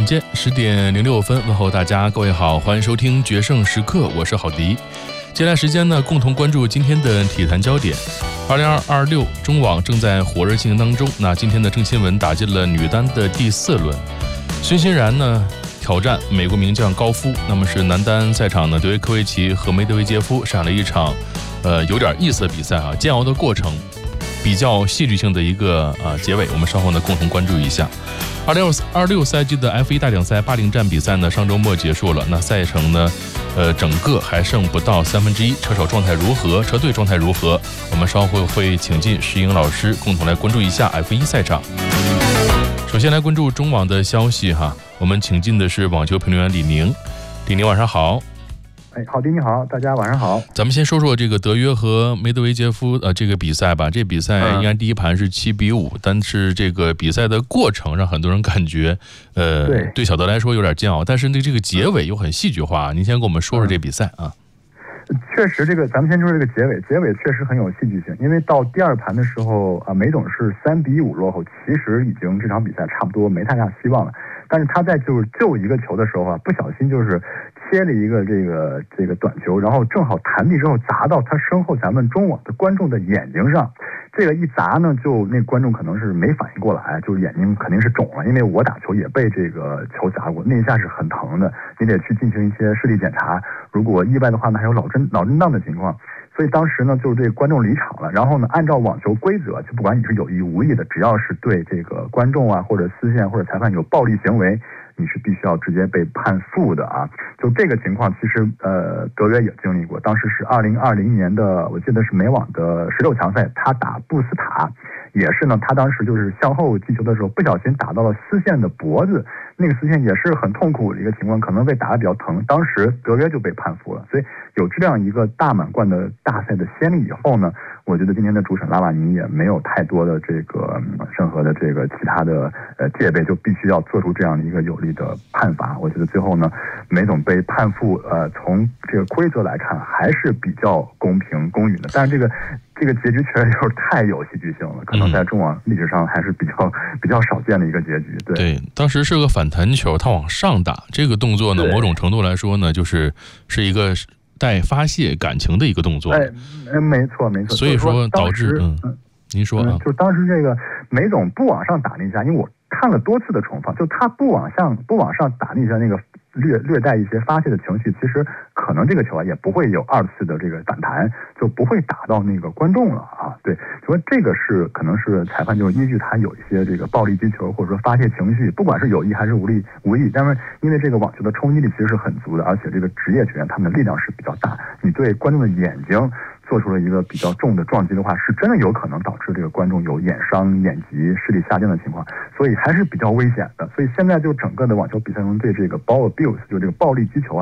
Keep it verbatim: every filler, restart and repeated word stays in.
晚间十点零六分，问候大家，各位好，欢迎收听决胜时刻，我是郝迪。接下来时间呢，共同关注今天的体坛焦点。二零二六中网正在火热进行当中，那今天的郑钦文打进了女单的第四轮，孙欣然呢挑战美国名将高夫。那么是男单赛场呢，德约科维奇和梅德韦杰夫上了一场呃有点意思的比赛啊，煎熬的过程，比较戏剧性的一个呃结尾，我们稍后呢共同关注一下。二零二六赛季的 F 一 大奖赛巴林站比赛呢，上周末结束了。那赛程呢，呃，整个还剩不到三分之一，车手状态如何？车队状态如何？我们稍后会请进石英老师，共同来关注一下 F 一 赛场。首先来关注中网的消息哈，我们请进的是网球评论员李宁。李宁晚上好。 哎，郝迪你好，大家晚上好。 咱们先说说这个德约和梅德韦杰夫呃这个比赛吧。这比赛应该第一盘是七比五、嗯，但是这个比赛的过程让很多人感觉，呃，对, 对小德来说有点煎熬，但是对这个结尾又很戏剧化。您先跟我们说说这比赛啊。 确实，这个咱们先说这个结尾，结尾确实很有戏剧性，因为到第二盘的时候啊，梅总是三比五落后，其实已经这场比赛差不多没太大希望了。但是他在就是救一个球的时候啊，不小心就是切了一个这个这个短球，然后正好弹地之后砸到他身后咱们中网的观众的眼睛上。这个一砸呢，就那观众可能是没反应过来，就是眼睛肯定是肿了，因为我打球也被这个球砸过，那一下是很疼的，你得去进行一些视力检查，如果意外的话呢，还有脑震脑震荡的情况。所以当时呢，就是这个观众离场了，然后呢，按照网球规则，就不管你是有意无意的，只要是对这个观众啊或者司线或者裁判有暴力行为，你是必须要直接被判负的啊。就这个情况，其实呃德约也经历过，当时是二零二零年的，我记得是美网的十六强赛，他打布斯塔，也是呢，他当时就是向后击球的时候，不小心打到了丝线的脖子，那个丝线也是很痛苦的一个情况，可能被打得比较疼，当时德约就被判负了。所以有这样一个大满贯的大赛的先例以后呢，我觉得今天的主审拉瓦尼也没有太多的这个任何的这个其他的呃戒备，就必须要做出这样的一个有力的判罚。我觉得最后呢，梅总被判负，呃，从这个规则来看还是比较公平公允的，但是这个这个结局确实就是太有戏剧性了，可能在中网历史上还是比较、嗯、比较少见的一个结局。对， 对，当时是个反弹球，他往上打，这个动作呢，某种程度来说呢，就是是一个带发泄感情的一个动作。 哎，没错没错。 所以说导致嗯，嗯您说啊、嗯， 就当时这个梅总不往上打那一下，因为我看了多次的重放，就他不往上不往上打那一下，那个略略带一些发泄的情绪，其实可能这个球啊也不会有二次的这个反弹，就不会打到那个观众了啊。对，所以这个是可能是裁判就依据他有一些这个暴力击球或者说发泄情绪，不管是有意还是无力无意，但是因为这个网球的冲击力其实是很足的，而且这个职业球员他们的力量是比较大，你对观众的眼睛做出了一个比较重的撞击的话，是真的有可能导致这个观众有眼伤、眼疾、视力下降的情况，所以还是比较危险的。所以现在就整个的网球比赛中对这个 ball abuse 就这个暴力击球啊，